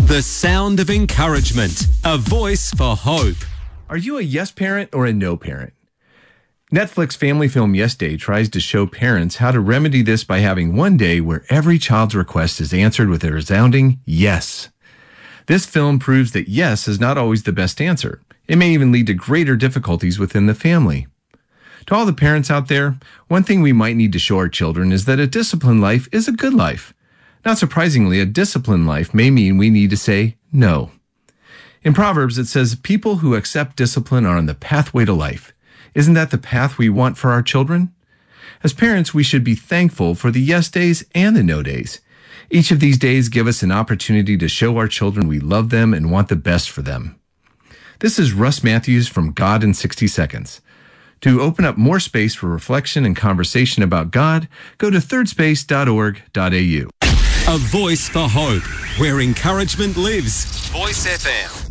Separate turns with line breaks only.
The sound of encouragement. A voice for hope.
Are you a yes parent or a no parent? Netflix family film Yes Day tries to show parents how to remedy this by having one day where every child's request is answered with a resounding yes. This film proves that yes is not always the best answer. It may even lead to greater difficulties within the family. To all the parents out there, one thing we might need to show our children is that a disciplined life is a good life. Not surprisingly, a disciplined life may mean we need to say no. In Proverbs, it says, people who accept discipline are on the pathway to life. Isn't that the path we want for our children? As parents, we should be thankful for the yes days and the no days. Each of these days give us an opportunity to show our children we love them and want the best for them. This is Russ Matthews from God in 60 Seconds. To open up more space for reflection and conversation about God, go to thirdspace.org.au.
A voice for hope, where encouragement lives. Voice FM.